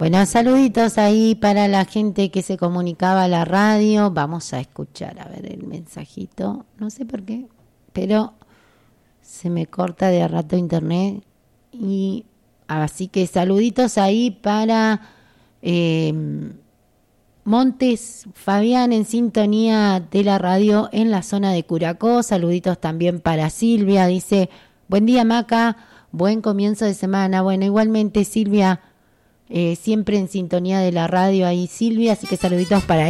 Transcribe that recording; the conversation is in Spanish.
Bueno, saluditos ahí para la gente que se comunicaba a la radio. Vamos a escuchar, a ver el mensajito. No sé por qué, pero se me corta de a rato internet. Y así que saluditos ahí para Montes Fabián en sintonía de la radio en la zona de Curacó. Saluditos también para Silvia. Dice, buen día Maca, buen comienzo de semana. Bueno, igualmente Silvia. Siempre en sintonía de la radio ahí Silvia, así que saluditos para